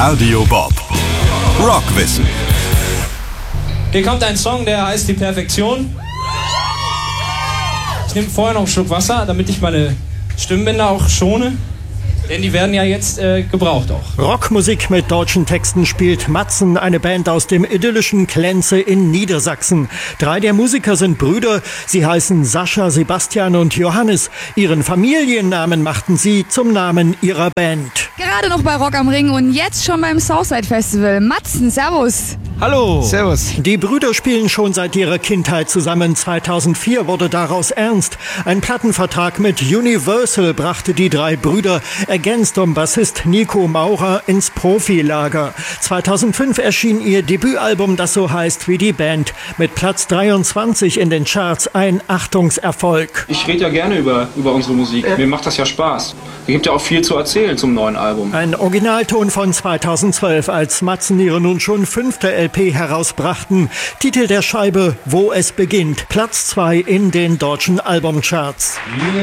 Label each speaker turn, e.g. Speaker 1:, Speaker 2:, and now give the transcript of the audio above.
Speaker 1: Radio Bob. Rockwissen.
Speaker 2: Hier kommt ein Song, der heißt Die Perfektion. Ich nehme vorher noch einen Schluck Wasser, damit ich meine Stimmbänder auch schone. Denn die werden ja jetzt gebraucht auch.
Speaker 3: Rockmusik mit deutschen Texten spielt Matzen, eine Band aus dem idyllischen Klenze in Niedersachsen. 3 der Musiker sind Brüder. Sie heißen Sascha, Sebastian und Johannes. Ihren Familiennamen machten sie zum Namen ihrer Band.
Speaker 4: Gerade noch bei Rock am Ring und jetzt schon beim Southside Festival. Matzen, servus.
Speaker 3: Hallo.
Speaker 5: Servus.
Speaker 3: Die Brüder spielen schon seit ihrer Kindheit zusammen. 2004 wurde daraus ernst. Ein Plattenvertrag mit Universal brachte die 3 Brüder, ergänzt um Bassist Nico Maurer, ins Profilager. 2005 erschien ihr Debütalbum, das so heißt wie die Band. Mit Platz 23 in den Charts ein Achtungserfolg.
Speaker 2: Ich rede ja gerne über unsere Musik. Mir macht das ja Spaß. Es gibt ja auch viel zu erzählen zum neuen Album.
Speaker 3: Ein Originalton von 2012, als Matzen ihre nun schon 5. LP herausbrachten. Titel der Scheibe Wo es beginnt. Platz 2 in den deutschen Albumcharts.